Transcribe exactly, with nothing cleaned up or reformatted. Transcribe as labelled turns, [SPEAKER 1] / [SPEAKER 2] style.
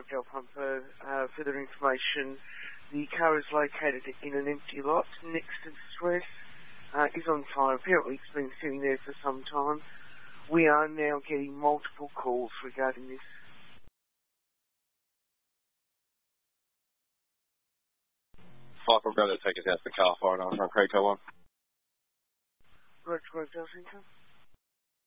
[SPEAKER 1] Del Pumpo. Uh, further information, the car is located in an empty lot next to the Suez. Uh, is on fire. Apparently it's been sitting there for some time. We are now getting multiple calls regarding this.
[SPEAKER 2] Fuck, we're going to take us out to the car fire and I was on Craig one.
[SPEAKER 1] Roger, Roger, Delta.